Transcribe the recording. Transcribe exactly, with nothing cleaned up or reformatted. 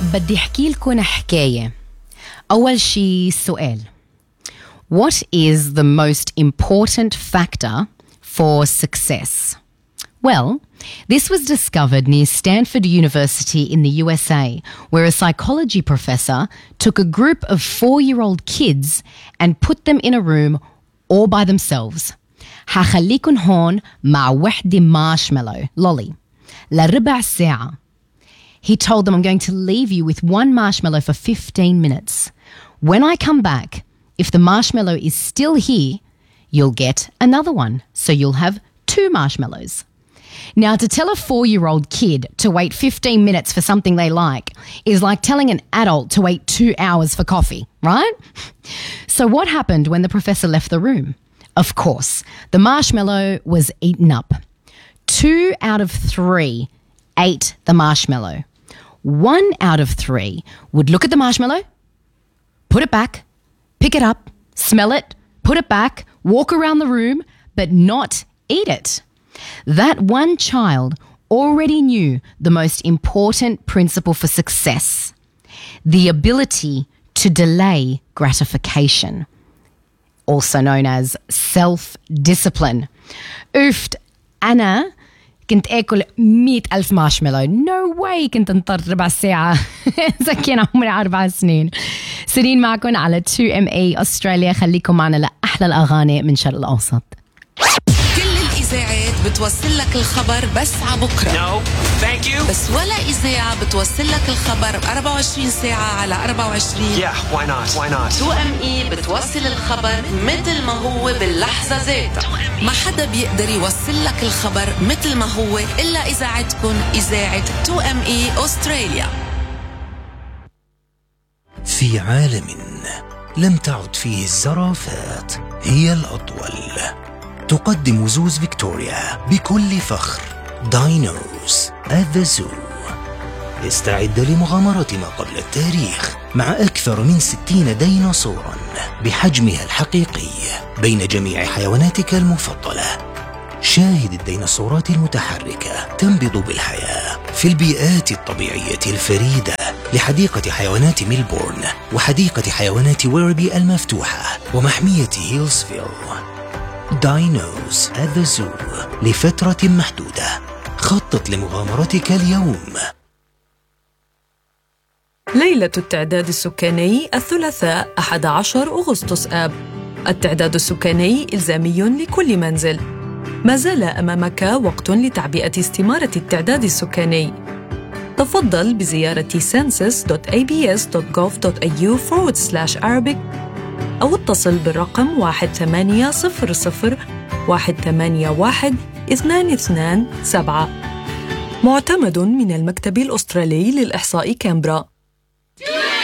بدي أحكي لكم حكاية. أول شي سؤال. What is the most important factor for success? Well, this was discovered near Stanford University in the U S A, where a psychology professor took a group of four-year-old kids and put them in a room all by themselves. حخليكن هون مع وحدة مارشميلو لولي لربع ساعة. He told them, I'm going to leave you with one marshmallow for fifteen minutes. When I come back, if the marshmallow is still here, you'll get another one. So you'll have two marshmallows. Now, to tell a four-year-old kid to wait fifteen minutes for something they like is like telling an adult to wait two hours for coffee, right? So what happened when the professor left the room? Of course, the marshmallow was eaten up. Two out of three ate the marshmallow. One out of three would look at the marshmallow, put it back, pick it up, smell it, put it back, walk around the room, but not eat it. That one child already knew the most important principle for success, the ability to delay gratification, also known as self-discipline. Oof, أنا كنت أكل مئة ألف مارشميلو. No way كنت انطر ربع ساعة. إذا كان عمري أربع سنين. سنين معكم على تو إم إيه أستراليا. خليكم معنا لأحلى الأغاني من شرق الأوسط. كل الإذاعات بتوصل لك الخبر بس عبكرة. No, thank you. بس ولا إذاعة بتوصل لك الخبر أربعة وعشرين ساعة على أربعة وعشرين. Yeah, why not? Why not? تو إم إيه بتوصل الخبر مثل ما هو باللحظة ذاتها. ما حدا بيقدر يوصل لك الخبر مثل ما هو إلا إذاعتكم إذاعة تو إم إيه أستراليا. في عالم لم تعد فيه الزرافات هي الأطول، تقدم زوز فيكتوريا بكل فخر داينوز at the zoo. استعد لمغامرة ما قبل التاريخ مع أكثر من ستين ديناصورا بحجمها الحقيقي بين جميع حيواناتك المفضلة. شاهد الديناصورات المتحركة تنبض بالحياة في البيئات الطبيعية الفريدة لحديقة حيوانات ميلبورن وحديقة حيوانات ويربي المفتوحة ومحمية هيلزفيل. داينوز at the zoo لفترة محدودة. خطط لمغامرتك اليوم. ليلة التعداد السكاني الثلاثاء أحد عشر أغسطس آب. التعداد السكاني إلزامي لكل منزل. ما زال أمامك وقت لتعبئة استمارة التعداد السكاني. تفضل بزيارة census دوت إيه بي إس دوت جوف دوت إيه يو forward slash Arabic أو اتصل بالرقم واحد ثمانية صفر صفر واحد ثمانية واحد اثنان اثنان سبعة. معتمد من المكتب الأسترالي للإحصاء كامبرا.